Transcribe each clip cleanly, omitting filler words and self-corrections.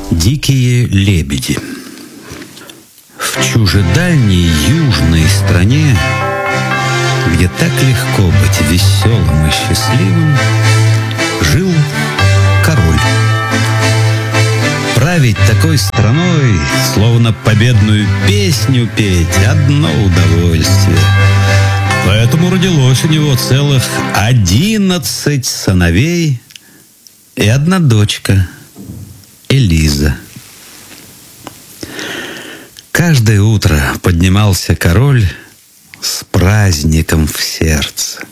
Дикие лебеди. В чужедальней южной стране, где так легко быть веселым и счастливым, жил король. Править такой страной, словно победную песню петь, одно удовольствие. Поэтому родилось у него целых 11 сыновей и одна дочка, Элиза. Каждое утро поднимался король с праздником в сердце.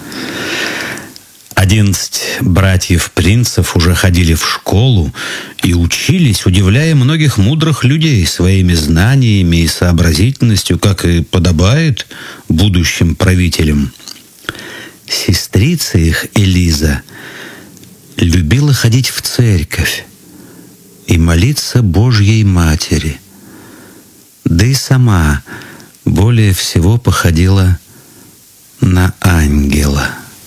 11 братьев-принцев уже ходили в школу и учились, удивляя многих мудрых людей своими знаниями и сообразительностью, как и подобает будущим правителям. Сестрица их, Элиза, любила ходить в церковь и молиться Божьей Матери, да и сама более всего походила на ангела.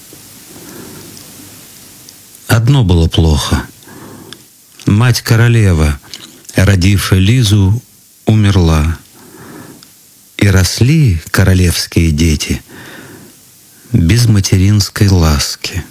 Одно было плохо. Мать-королева, родив Элизу, умерла. И росли королевские дети без материнской ласки.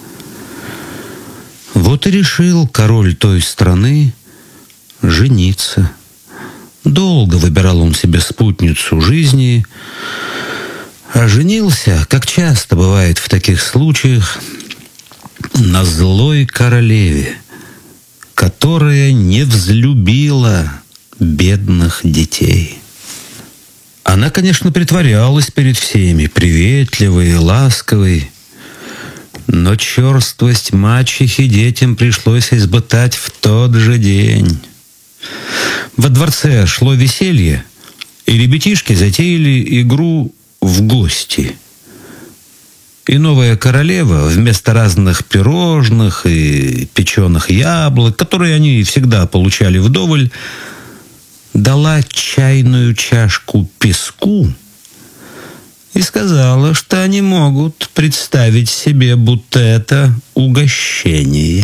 Вот и решил король той страны жениться. Долго выбирал он себе спутницу жизни, а женился, как часто бывает в таких случаях, на злой королеве, которая не взлюбила бедных детей. Она, конечно, притворялась перед всеми, приветливой и ласковой, но черствость мачехи детям пришлось испытать в тот же день. Во дворце шло веселье, и ребятишки затеяли игру в гости. И новая королева вместо разных пирожных и печеных яблок, которые они всегда получали вдоволь, дала чайную чашку песку и сказала, что они могут представить себе, будто это угощение.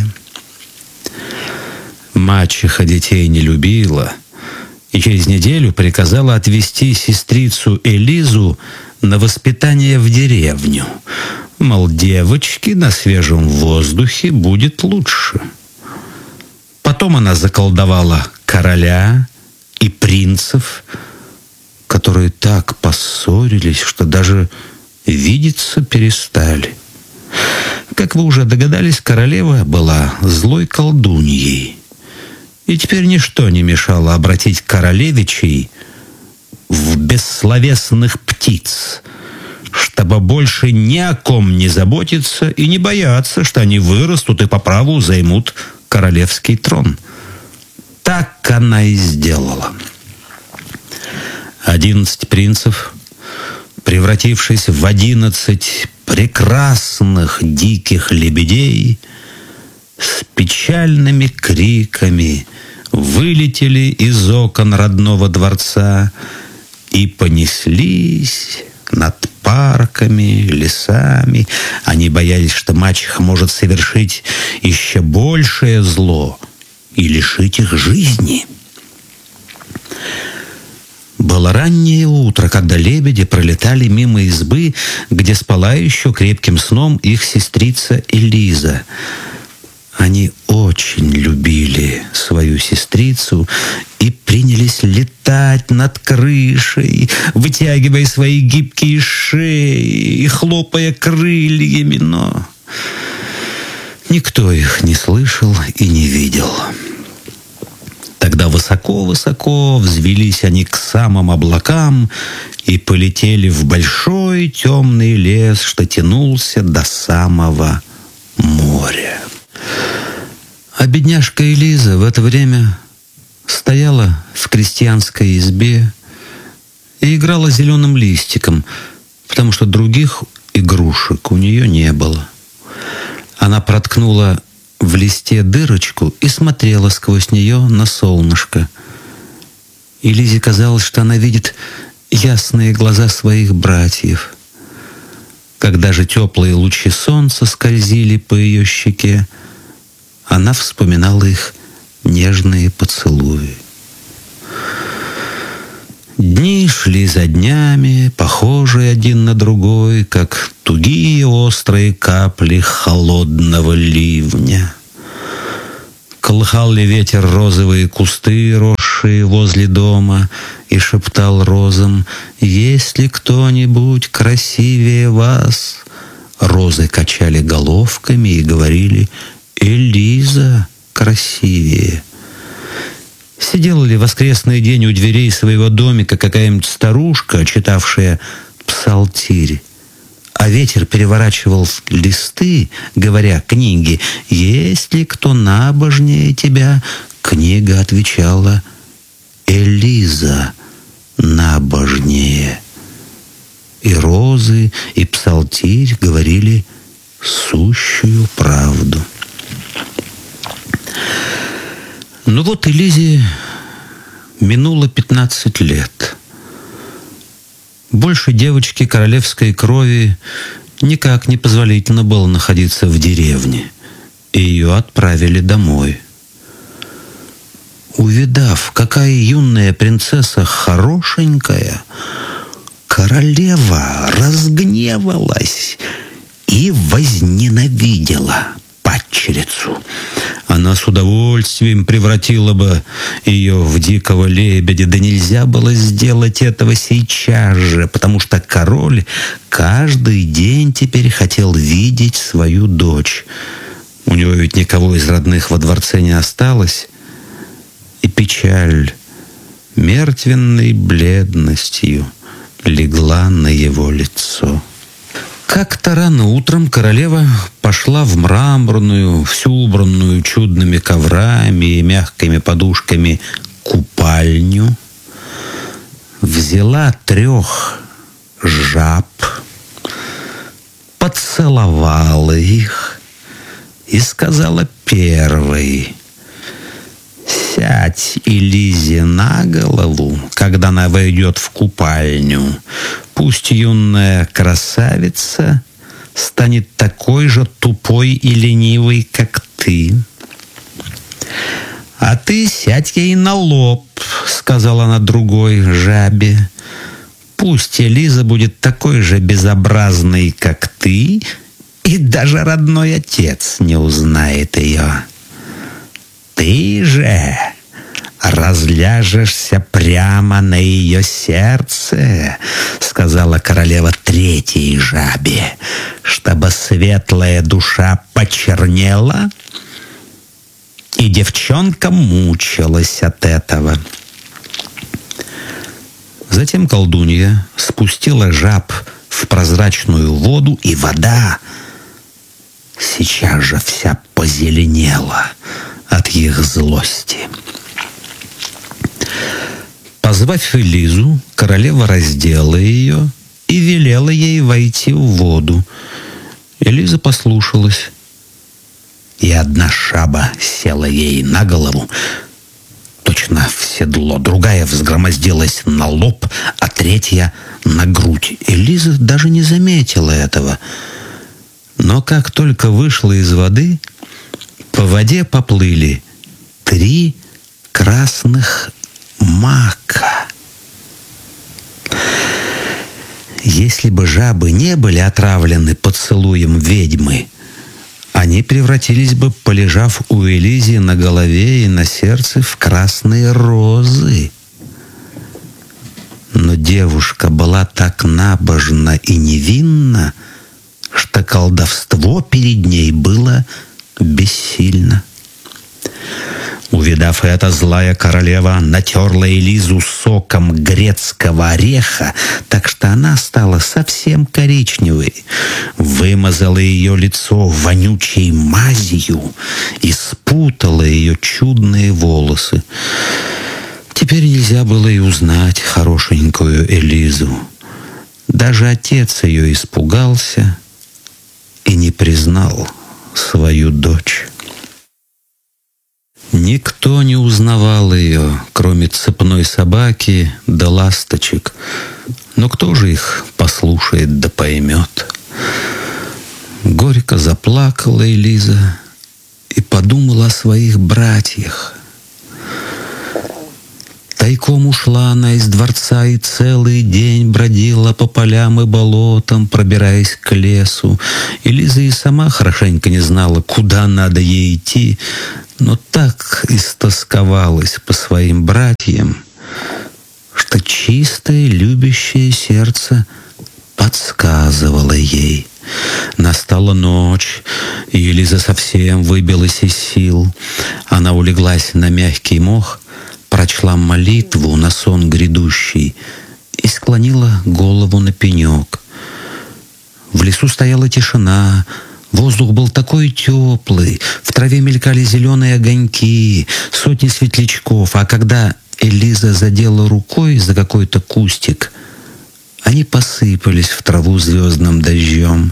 Мачеха детей не любила и через неделю приказала отвезти сестрицу Элизу на воспитание в деревню. Мол, девочке на свежем воздухе будет лучше. Потом она заколдовала короля и принцев, которые так поссорились, что даже видеться перестали. Как вы уже догадались, королева была злой колдуньей. И теперь ничто не мешало обратить королевичей в бессловесных птиц, чтобы больше ни о ком не заботиться и не бояться, что они вырастут и по праву займут королевский трон. Так она и сделала. 11 принцев, превратившись в 11 прекрасных диких лебедей, с печальными криками вылетели из окон родного дворца и понеслись над парками, лесами. Они боялись, что мачеха может совершить еще большее зло и лишить их жизни. Было раннее утро, когда лебеди пролетали мимо избы, где спала еще крепким сном их сестрица Элиза. Они очень любили свою сестрицу и принялись летать над крышей, вытягивая свои гибкие шеи и хлопая крыльями, но никто их не слышал и не видел. Тогда высоко-высоко взвелись они к самым облакам и полетели в большой темный лес, что тянулся до самого моря. А бедняжка Элиза в это время стояла в крестьянской избе и играла зеленым листиком, потому что других игрушек у нее не было. Она проткнула в листе дырочку и смотрела сквозь нее на солнышко. И Лизе казалось, что она видит ясные глаза своих братьев. Когда же теплые лучи солнца скользили по ее щеке, она вспоминала их нежные поцелуи. Дни шли за днями, похожие один на другой, как тугие острые капли холодного ливня. Колыхал ли ветер розовые кусты, росшие возле дома, и шептал розам: «Есть ли кто-нибудь красивее вас?» Розы качали головками и говорили: «Элиза красивее». Сидела ли в воскресный день у дверей своего домика какая-нибудь старушка, читавшая псалтирь, а ветер переворачивал листы, говоря книге: «Есть ли кто набожнее тебя?» Книга отвечала: «Элиза набожнее». И розы, и псалтирь говорили сущую правду. Ну вот Элизе минуло 15 лет. Больше девочки королевской крови никак не позволительно было находиться в деревне, и ее отправили домой. Увидав, какая юная принцесса хорошенькая, королева разгневалась и возненавидела падчерицу. Она с удовольствием превратила бы ее в дикого лебедя, да нельзя было сделать этого сейчас же, потому что король каждый день теперь хотел видеть свою дочь. У него ведь никого из родных во дворце не осталось, и печаль мертвенной бледностью легла на его лицо. Как-то рано утром королева пошла в мраморную, всю убранную чудными коврами и мягкими подушками купальню, взяла 3 жаб, поцеловала их и сказала первой: «Сядь Элизе на голову, когда она войдет в купальню. Пусть юная красавица станет такой же тупой и ленивой, как ты. А ты сядь ей на лоб», — сказала она другой жабе. «Пусть Элиза будет такой же безобразной, как ты, и даже родной отец не узнает ее. Ты же разляжешься прямо на ее сердце», — сказала королева 3-й жабе, «чтобы светлая душа почернела, и девчонка мучилась от этого». Затем колдунья спустила жаб в прозрачную воду, и вода сейчас же вся позеленела от их злости. Позвав Элизу, королева раздела ее и велела ей войти в воду. Элиза послушалась, и одна жаба села ей на голову, точно в седло, другая взгромоздилась на лоб, а 3-я на грудь. Элиза даже не заметила этого. Но как только вышла из воды, по воде поплыли 3 красных мака. Если бы жабы не были отравлены поцелуем ведьмы, они превратились бы, полежав у Элизи на голове и на сердце, в красные розы. Но девушка была так набожна и невинна, что колдовство перед ней было бессильно. Увидав это, злая королева натерла Элизу соком грецкого ореха, так что она стала совсем коричневой, вымазала ее лицо вонючей мазью и спутала ее чудные волосы. Теперь нельзя было и узнать хорошенькую Элизу. Даже отец ее испугался и не признал свою дочь. Никто не узнавал ее, кроме цепной собаки да ласточек. Но кто же их послушает да поймет? Горько заплакала Элиза и подумала о своих братьях, Тайком ушла она из дворца и целый день бродила по полям и болотам, пробираясь к лесу. И Лиза и сама хорошенько не знала, куда надо ей идти, но так истосковалась по своим братьям, что чистое любящее сердце подсказывало ей. Настала ночь, и Лиза совсем выбилась из сил. Она улеглась на мягкий мох, прочла молитву на сон грядущий и склонила голову на пенек. В лесу стояла тишина, воздух был такой теплый, в траве мелькали зеленые огоньки, сотни светлячков, а когда Элиза задела рукой за какой-то кустик, они посыпались в траву звездным дождем.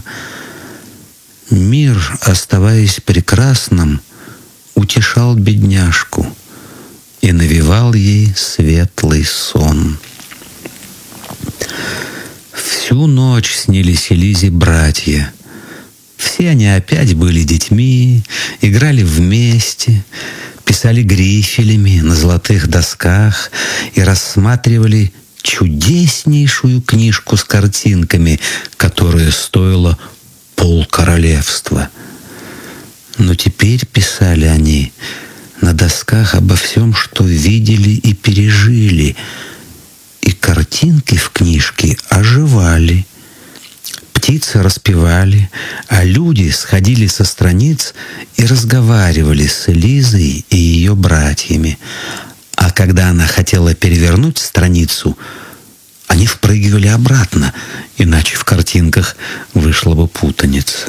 Мир, оставаясь прекрасным, утешал бедняжку и навевал ей светлый сон. Всю ночь снились Элизе братья. Все они опять были детьми, играли вместе, писали грифелями на золотых досках и рассматривали чудеснейшую книжку с картинками, которая стоила полкоролевства. Но теперь писали они на досках обо всем, что видели и пережили, и картинки в книжке оживали. Птицы распевали, а люди сходили со страниц и разговаривали с Элизой и ее братьями. А когда она хотела перевернуть страницу, они впрыгивали обратно, иначе в картинках вышла бы путаница.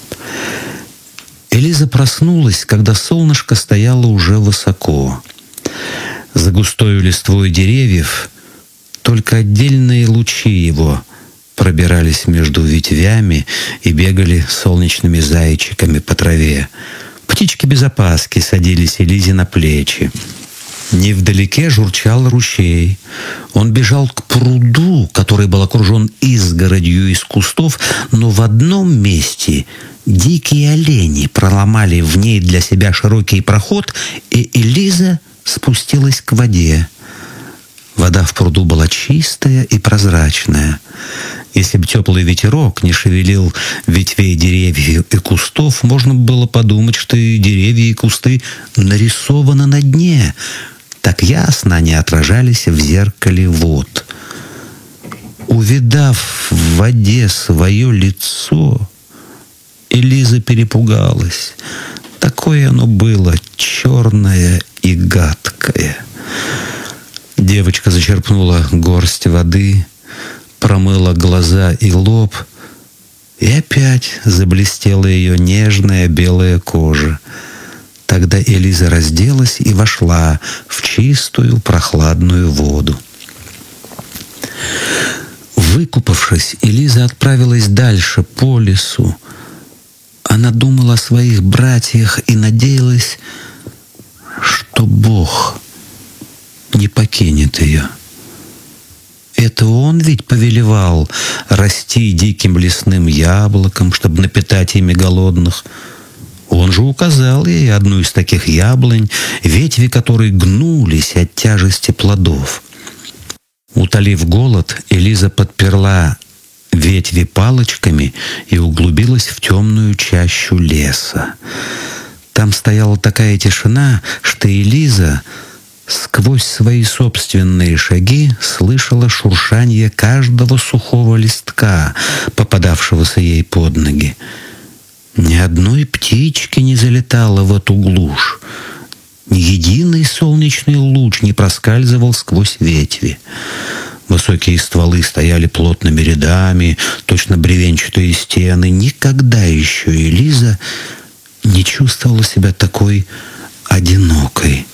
Элиза проснулась, когда солнышко стояло уже высоко. За густой листвой деревьев только отдельные лучи его пробирались между ветвями и бегали солнечными зайчиками по траве. Птички без опаски садились Элизе на плечи. Невдалеке журчал ручей. Он бежал к пруду, который был окружен изгородью из кустов, но в одном месте дикие олени проломали в ней для себя широкий проход, и Элиза спустилась к воде. Вода в пруду была чистая и прозрачная. Если бы теплый ветерок не шевелил ветвей деревьев и кустов, можно было подумать, что и деревья, и кусты нарисованы на дне. Так ясно они отражались в зеркале вод. Увидав в воде свое лицо, Элиза перепугалась. Такое оно было черное и гадкое. Девочка зачерпнула горсть воды, промыла глаза и лоб, и опять заблестела ее нежная белая кожа. Тогда Элиза разделась и вошла в чистую прохладную воду. Выкупавшись, Элиза отправилась дальше по лесу. Она думала о своих братьях и надеялась, что Бог не покинет ее. Это Он ведь повелевал расти диким лесным яблоком, чтобы напитать ими голодных. Он же указал ей одну из таких яблонь, ветви которой гнулись от тяжести плодов. Утолив голод, Элиза подперла ветви палочками и углубилась в темную чащу леса. Там стояла такая тишина, что Элиза сквозь свои собственные шаги слышала шуршание каждого сухого листка, попадавшегося ей под ноги. Ни одной птички не залетало в эту глушь. Ни единый солнечный луч не проскальзывал сквозь ветви. Высокие стволы стояли плотными рядами, точно бревенчатые стены. Никогда еще Элиза не чувствовала себя такой одинокой.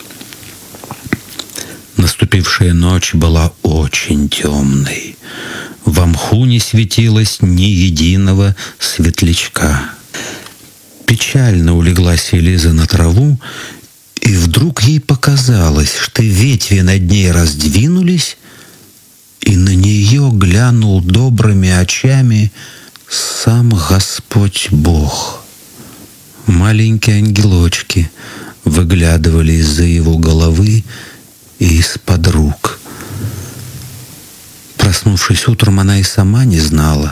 Наступившая ночь была очень темной. В мху не светилось ни единого светлячка. Печально улеглась Элиза на траву, и вдруг ей показалось, что ветви над ней раздвинулись, и на нее глянул добрыми очами сам Господь Бог. Маленькие ангелочки выглядывали из-за его головы и из-под рук. Проснувшись утром, она и сама не знала,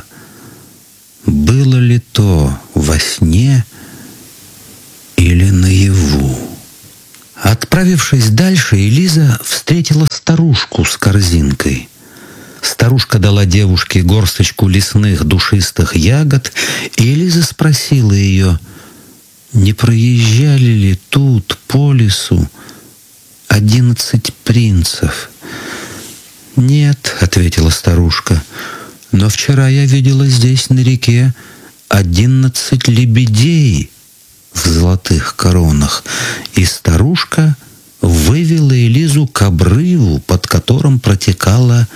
было ли то во сне или наяву. Отправившись дальше, Элиза встретила старушку с корзинкой. Старушка дала девушке горсточку лесных душистых ягод, и Элиза спросила ее, не проезжали ли тут по лесу 11 принцев. «Нет», — ответила старушка, — «но вчера я видела здесь на реке 11 лебедей в золотых коронах». И старушка вывела Элизу к обрыву, под которым протекала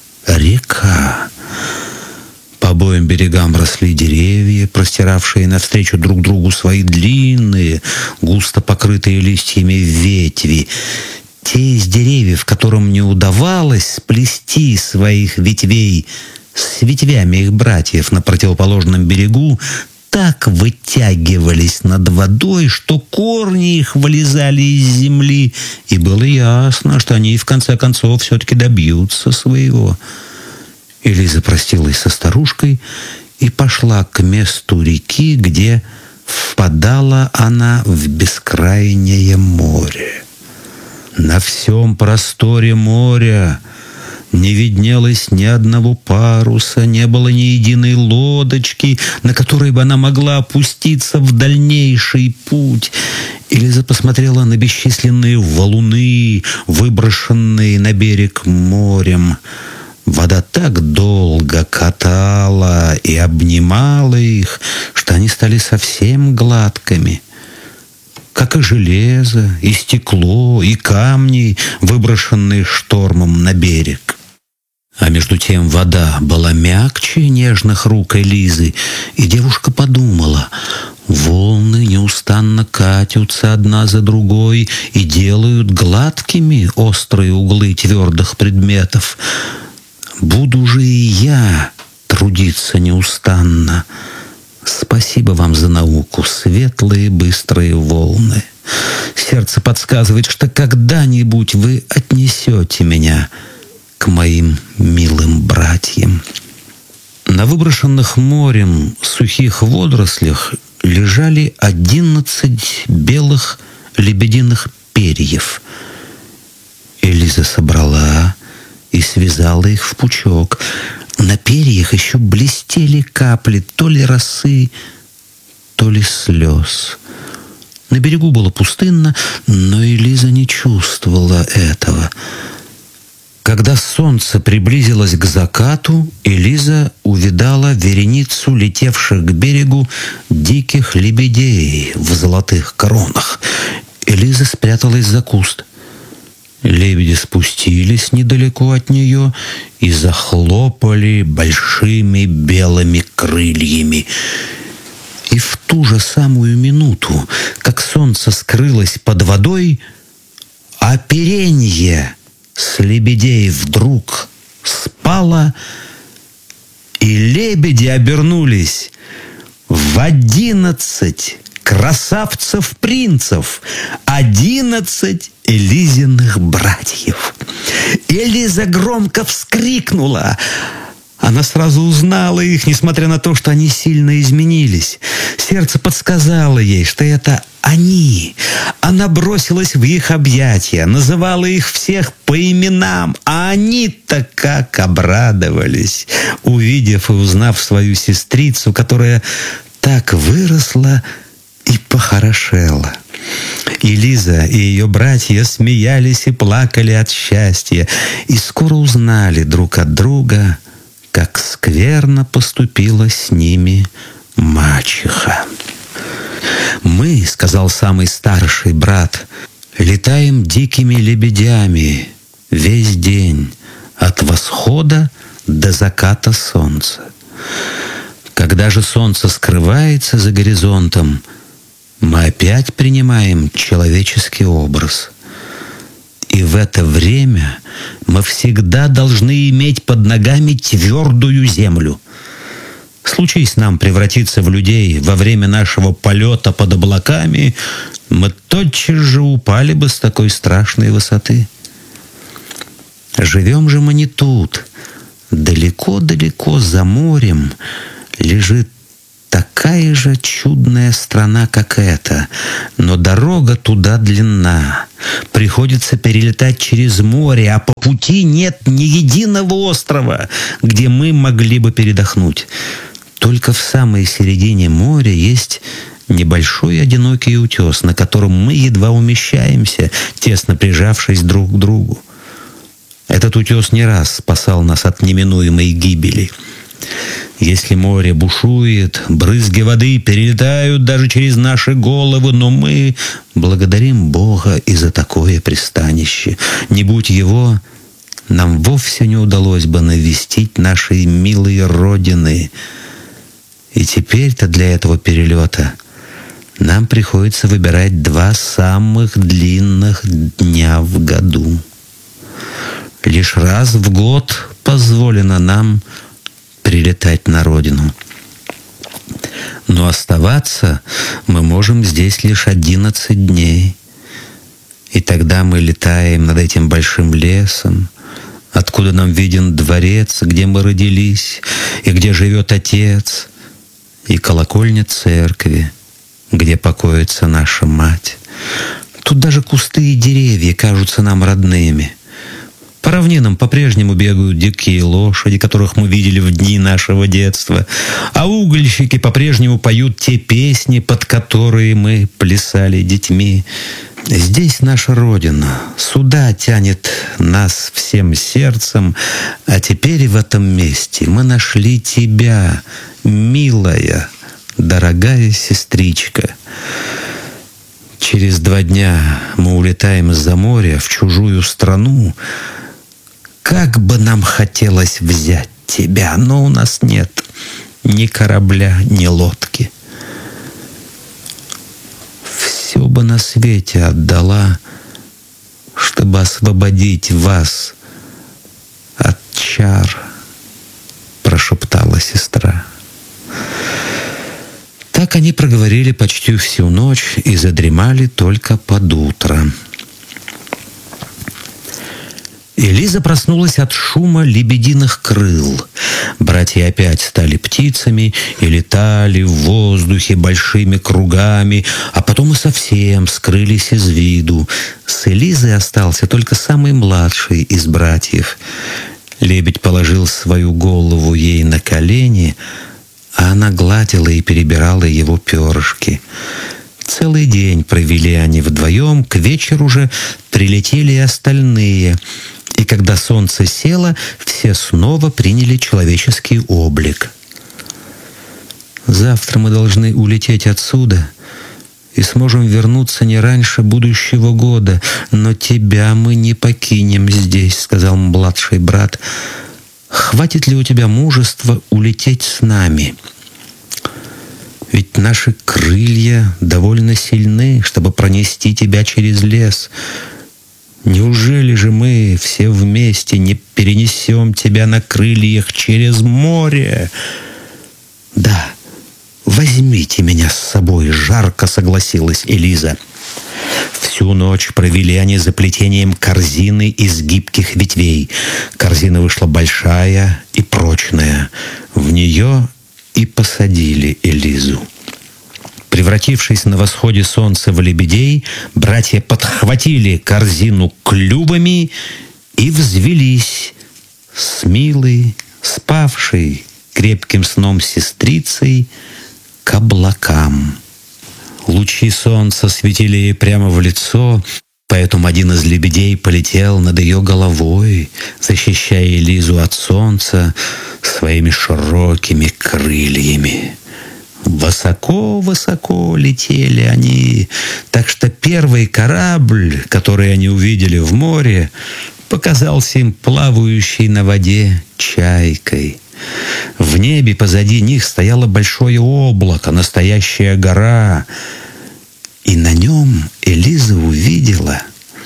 река. По обоим берегам росли деревья, простиравшие навстречу друг другу свои длинные, густо покрытые листьями ветви. Те из деревьев, которым не удавалось сплести своих ветвей с ветвями их братьев на противоположном берегу, так вытягивались над водой, что корни их вылезали из земли, и было ясно, что они в конце концов все-таки добьются своего. Элиза простилась со старушкой и пошла к месту реки, где впадала она в бескрайнее море. На всем просторе моря не виднелось ни одного паруса, не было ни единой лодочки, на которой бы она могла опуститься в дальнейший путь. Элиза посмотрела на бесчисленные валуны, выброшенные на берег морем. Вода так долго катала и обнимала их, что они стали совсем гладкими, как и железо, и стекло, и камни, выброшенные штормом на берег. А между тем вода была мягче нежных рук Элизы, и девушка подумала, волны неустанно катятся одна за другой и делают гладкими острые углы твердых предметов. Буду же и я трудиться неустанно. Спасибо вам за науку, светлые быстрые волны. Сердце подсказывает, что когда-нибудь вы отнесете меня к моим милым братьям. На выброшенных морем сухих водорослях лежали 11 белых лебединых перьев. Элиза собрала и связала их в пучок. На перьях еще блестели капли то ли росы, то ли слез. На берегу было пустынно, но Элиза не чувствовала этого. Когда солнце приблизилось к закату, Элиза увидала вереницу летевших к берегу диких лебедей в золотых коронах. Элиза спряталась за куст. Лебеди спустились недалеко от нее и захлопали большими белыми крыльями. И в ту же самую минуту, как солнце скрылось под водой, оперенье с лебедей вдруг спало, и лебеди обернулись в 11 красавцев-принцев, 11 Элизиных братьев. Элиза громко вскрикнула. Она сразу узнала их, несмотря на то, что они сильно изменились. Сердце подсказало ей, что это они. Она бросилась в их объятия, называла их всех по именам, а они-то как обрадовались, увидев и узнав свою сестрицу, которая так выросла и похорошела. И Лиза, и ее братья смеялись и плакали от счастья, и скоро узнали друг от друга, как скверно поступила с ними мачеха. «Мы, — сказал самый старший брат, — летаем дикими лебедями весь день, от восхода до заката солнца. Когда же солнце скрывается за горизонтом, мы опять принимаем человеческий образ. И в это время мы всегда должны иметь под ногами твердую землю. Случись нам превратиться в людей во время нашего полета под облаками, мы тотчас же упали бы с такой страшной высоты. Живем же мы не тут. Далеко-далеко за морем лежит такая же чудная страна, как эта, но дорога туда длинна. Приходится перелетать через море, а по пути нет ни единого острова, где мы могли бы передохнуть. Только в самой середине моря есть небольшой одинокий утес, на котором мы едва умещаемся, тесно прижавшись друг к другу. Этот утес не раз спасал нас от неминуемой гибели. Если море бушует, брызги воды перелетают даже через наши головы, но мы благодарим Бога и за такое пристанище. Не будь его, нам вовсе не удалось бы навестить нашей милой родины. И теперь-то для этого перелета нам приходится выбирать 2 самых длинных дня в году. Лишь раз в год позволено нам прилетать на родину. Но оставаться мы можем здесь лишь 11 дней. И тогда мы летаем над этим большим лесом, откуда нам виден дворец, где мы родились, и где живет Отец, и колокольня церкви, где покоится наша мать. Тут даже кусты и деревья кажутся нам родными. По равнинам по-прежнему бегают дикие лошади, которых мы видели в дни нашего детства, а угольщики по-прежнему поют те песни, под которые мы плясали детьми. Здесь наша Родина, сюда тянет нас всем сердцем, а теперь в этом месте мы нашли тебя, милая, дорогая сестричка. Через 2 дня мы улетаем из-за моря в чужую страну. Как бы нам хотелось взять тебя, но у нас нет ни корабля, ни лодки. Все бы на свете отдала, чтобы освободить вас от чар, прошептала сестра. Так они проговорили почти всю ночь и задремали только под утро. Элиза проснулась от шума лебединых крыл. Братья опять стали птицами и летали в воздухе большими кругами, а потом и совсем скрылись из виду. С Элизой остался только самый младший из братьев. Лебедь положил свою голову ей на колени, а она гладила и перебирала его перышки. Целый день провели они вдвоем, к вечеру уже прилетели и остальные. И когда солнце село, все снова приняли человеческий облик. «Завтра мы должны улететь отсюда и сможем вернуться не раньше будущего года, но тебя мы не покинем здесь», — сказал младший брат. «Хватит ли у тебя мужества улететь с нами? Ведь наши крылья довольно сильны, чтобы пронести тебя через лес. Неужели же мы все вместе не перенесем тебя на крыльях через море?» «Да, возьмите меня с собой», — жарко согласилась Элиза. Всю ночь провели они за плетением корзины из гибких ветвей. Корзина вышла большая и прочная. В нее и посадили Элизу. Превратившись на восходе солнца в лебедей, братья подхватили корзину клювами и взвелись с милой, спавшей крепким сном сестрицей к облакам. Лучи солнца светили ей прямо в лицо, поэтому один из лебедей полетел над ее головой, защищая Элизу от солнца своими широкими крыльями. Высоко-высоко летели они, так что первый корабль, который они увидели в море, показался им плавающей на воде чайкой. В небе позади них стояло большое облако, настоящая гора, и на нем Элиза увидела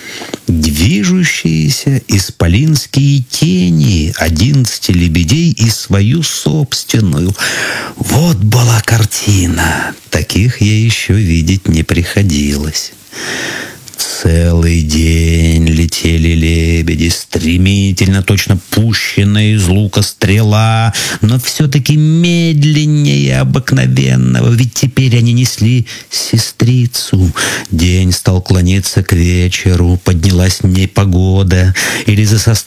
движущиеся исполинские тени 11 лебедей и свою собственную. Вот была картина! Таких ей еще видеть не приходилось. Целый день летели лебеди, стремительно, точно пущенная из лука стрела, но все-таки медленнее обыкновенного, ведь теперь они несли сестрицу. День стал клониться к вечеру, поднялась непогода, и Лиза со